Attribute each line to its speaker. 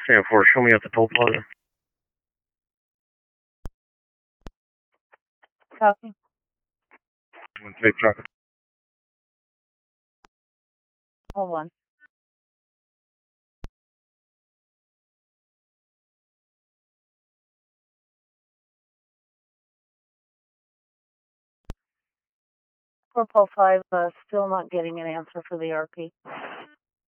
Speaker 1: Stand for, show me at the toll plaza.
Speaker 2: Copy.
Speaker 1: Take traffic.
Speaker 2: Hold on. Corporal 5, still not getting an answer for the RP.